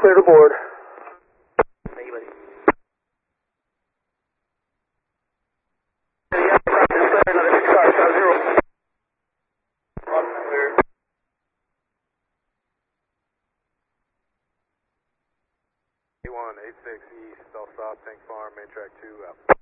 clear to board. Thank you, buddy. A186 East, all stop, tank farm, main track 2 out.